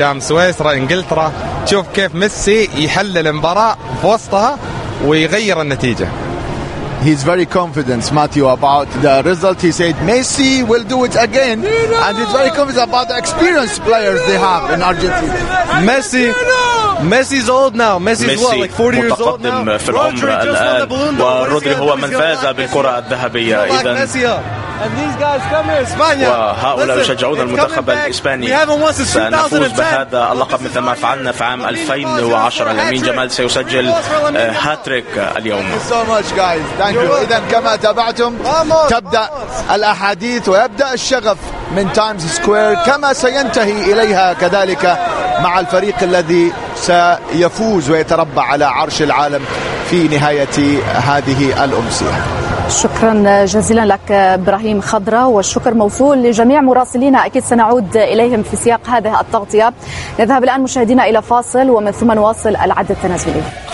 سويسرا انجلترا، تشوف كيف ميسي يحل المباراة في وسطها ويغير النتيجة. He's very confident, Matthew, about the result. He said Messi will do it again, and he's very confident about the experienced players they have in Argentina. Messi's old now. Messi's what, like 40 years old now? متقدم في العمر الآن، ورودري هو من فاز بالكرة الذهبية. إذن وهؤلاء يشجعون المنتخب الإسباني. سنفوز بهذا اللقب مثل ما فعلنا في عام 2010. لامين جمال سيسجل هاتريك اليوم. إذن كما تابعتم تبدأ الأحاديث ويبدأ الشغف من تايمز سكوير، كما سينتهي إليها كذلك مع الفريق الذي سيفوز ويتربع على عرش العالم في نهاية هذه الأمسية. شكرا جزيلا لك إبراهيم خضرة، والشكر موصول لجميع مراسلينا، أكيد سنعود إليهم في سياق هذه التغطية. نذهب الآن مشاهدينا إلى فاصل ومن ثم نواصل العد التنازلي.